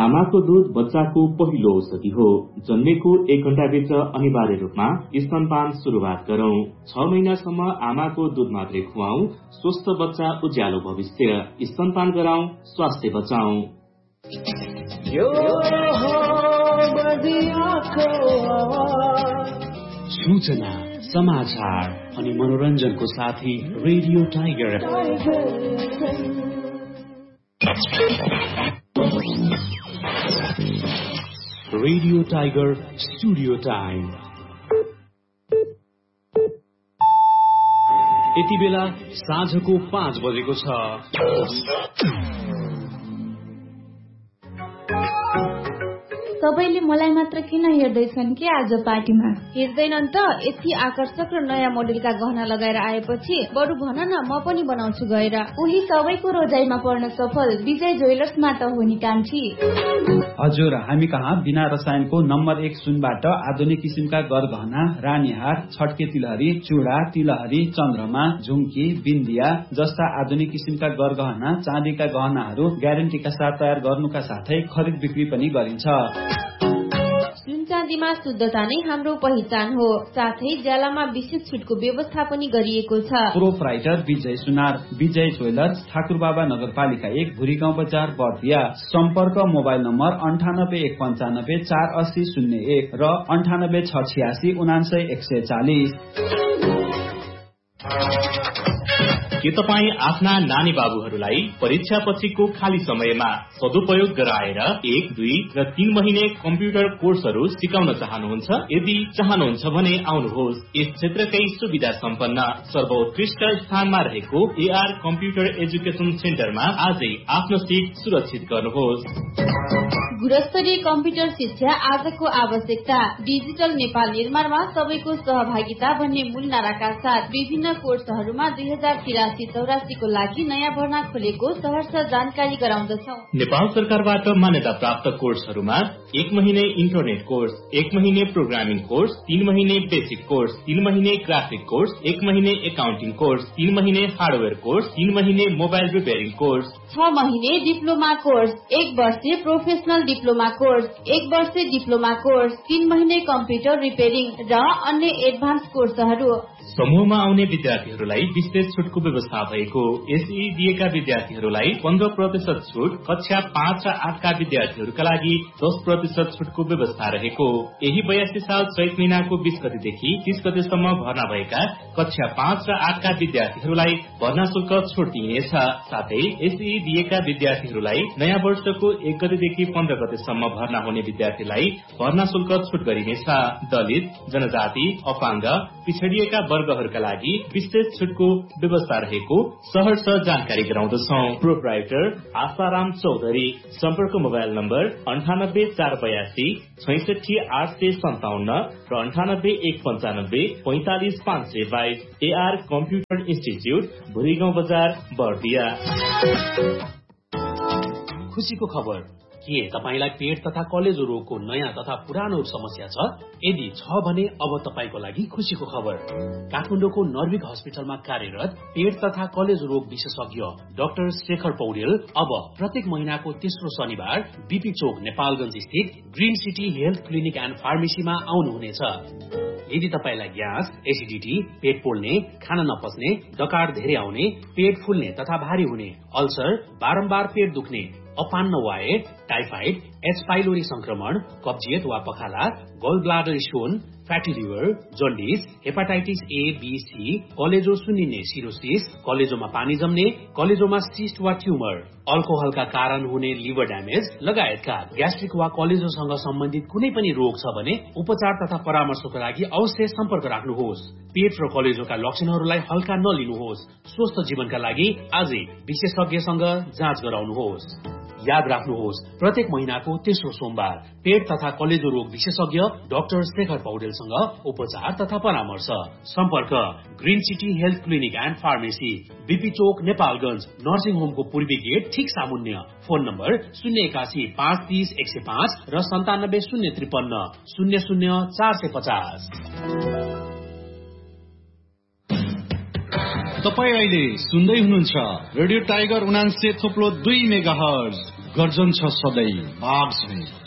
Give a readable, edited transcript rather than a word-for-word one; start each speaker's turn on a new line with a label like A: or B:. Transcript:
A: आमाको दूध बच्चाको पहिलो औषधि हो। जन्मेको 1 घण्टाभित्र अनिवार्य रूपमा स्तनपान सुरुवात गरौं। 6 महिनासम्म आमाको दूध मात्रै खुवाऊ। स्वस्थ बच्चा उज्यालो भविष्य। स्तनपान गराऊ, स्वास्थ्य बचाऊ।
B: सूचना, समाचार अनि मनोरञ्जनको साथी radio tiger. Radio tiger studio time. यति बेला साँझको 5 बजेको छ।
C: सबैले मलाई मात्र किन हेर्दैछन् कि आज पार्टीमा?
D: हेर्दैनन् त? यति आकर्षक र नयाँ मोडेलका गहना लगाएर आएपछि बरु भन न, म पनि बनाउँछु गएर।
C: उही सबैको रोजाइमा पर्न सफल विजय ज्वेलर्समा त हो नि कान्छी।
E: हजुर, हामी कहाँ बिना रसायनको नम्बर 1 सुनबाट आधुनिक किसिमका गरगहना, रानीहार, छटके तिलहरी, चूड़ा, तिलहरी, चन्द्रमा, झुम्की, बिन्दिया जस्ता आधुनिक किसिमका गरगहना, चाँदीका गहनाहरू ग्यारेन्टीका साथ तयार गर्नुका साथै खरिद बिक्री पनि गरिन्छ।
D: सुन चाँदीमा शुद्धता नै हाम्रो पहिचान हो। साथै ज्यालामा विशेष छुटको व्यवस्था पनि गरिएको छ।
E: प्रोपराइटर विजय सुनार, विजय ज्वेलर्स, ठाकुरबाबा नगरपालिका 1, भुरीगाउँ बजार, बर्दिया। सम्पर्क मोबाइल नम्बर 98 195 480 01 र 98 686 79 140।
A: के तपाईँ आफ्ना नानी बाबुहरूलाई परीक्षा पछिको खाली समयमा सदुपयोग गराएर 1, 2 र 3 महिने कम्प्युटर कोर्सहरू सिकाउन चाहनुहुन्छ? यदि चाहनुहुन्छ भने आउनुहोस्। यस क्षेत्रकै सुविधा सम्पन्न सर्वोत्कृष्ट स्थानमा रहेको AR कम्प्युटर एजुकेसन सेन्टरमा आजै आफ्नो सिट सुरक्षित गर्नुहोस्।
D: गुणस्तरीय कम्प्युटर शिक्षा आजको आवश्यकता। डिजिटल नेपाल निर्माणमा सबैको सहभागिता भन्ने मूल नाराका साथ विभिन्न कोर्सहरूमा 2083-84 को लागि नयाँ भर्ना खोलेको सहर्ष जानकारी गराउँदछौ।
A: नेपाल सरकारबाट मान्यता प्राप्त कोर्सहरूमा 1 महिने इन्टरनेट कोर्स, 1 महिने प्रोग्रामिङ कोर्स, 3 महिने बेसिक कोर्स, 3 महिने ग्राफिक कोर्स, 1 महिने एकाउन्टिङ कोर्स, 3 महिने हार्डवेयर कोर्स, 3 महिने मोबाइल रिपेयरिङ कोर्स,
D: 6 महिने डिप्लोमा कोर्स, 1 वर्षे प्रोफेसनल डिप्लोमा कोर्स, 1 वर्षे डिप्लोमा कोर्स, 3 महिने कम्प्युटर रिपेयरिङ र अन्य एडभान्स कोर्सहरू।
A: समूहमा आउने विद्यार्थीहरूलाई विशेष छुटको व्यवस्था भएको। एसई दिएका विद्यार्थीहरूलाई 15% छुट, कक्षा 5 र 8 का विद्यार्थीहरूका लागि 10% छुटको व्यवस्था रहेको। यही 82 साल चैत महिनाको 20 गतेदेखि 30 गतेसम्म भर्ना भएका कक्षा 5 र 8 का विद्यार्थीहरूलाई भर्ना शुल्क छुट दिइनेछ। साथै एसई दिएका विद्यार्थीहरूलाई नयाँ वर्षको 1 गतेदेखि 15 गतेसम्म भर्ना हुने विद्यार्थीलाई भर्ना शुल्क छुट गरिनेछ। दलित, जनजाति, अपाङ्ग, पिछडिएका वर्गहरूका लागि विशेष छुटको व्यवस्था रहेको सहर्ष जानकारी गराउँदछौ। प्रोपराइटर आशाराम चौधरी। सम्पर्क मोबाइल नम्बर 98 482 66 857 र 98 195 45 522। AR कम्प्युटर इन्स्टिच्युट, भुरीगाउँ बजार, बर्दिया।
B: खुशीको खबर के तपाईलाई पेट तथा कलेजो रोगको नयाँ तथा पुरानो समस्या छ? यदि छ भने अब तपाईको लागि खुशीको खबर। काठमाडौँको नर्भिक हस्पिटलमा कार्यरत पेट तथा कलेजो रोग विशेषज्ञ डाक्टर शेखर पौडेल अब प्रत्येक महिनाको तेस्रो शनिबार बीपी चोक नेपालगञ्ज स्थित green city health clinic and फार्मेसीमा आउनुहुनेछ। यदि तपाईलाई ग्यास, एसिडिटी, पेट पोल्ने, खान नपच्ने, डकार धेरै आउने, पेट फुल्ने तथा भारी हुने, अल्सर, बारम्बार पेट दुख्ने, अपान्न वाए, टाइफाइड, एच पाइलोरी संक्रमण, कब्जियत वा पखाला, गल bladder stone, fatty liver, jaundice, hepatitis A, be, C, कलेजो सुन्निने सिरोसिस, कलेजोमा पानी जम्ने, कलेजोमा सिस्ट वा ट्युमर, अल्कोहलका कारण हुने लिभर ड्यामेज लगायतका ग्यास्ट्रिक वा कलेजोसँग सम्बन्धित कुनै पनि रोग छ भने उपचार तथा परामर्शको लागि अवश्य सम्पर्क राख्नुहोस्। पेट र कलेजोका लक्षणहरूलाई हल्का नलिनुहोस्। स्वस्थ जीवनका लागि आजै विशेषज्ञसँग जाँच गराउनुहोस्। याद राख्नुहोस्, प्रत्येक महिनाको तेस्रो सोमबार पेट तथा कलेजो रोग विशेषज्ञ डाक्टर शेखर पौडेलसँग उपचार तथा परामर्श। सम्पर्क green city health clinic and pharmacy, BP Chowk, Nepalgunj, nursing होमको पूर्वी गेट ठीक सामुन्य। फोन नम्बर 081 530 105 र 97 053 00 450।
F: तपाई अहिले सुन्दै हुनुहुन्छ रेडियो टाइगर 89.2 मेगाहर्ज गर्जन छ सधैँ बाघ झैं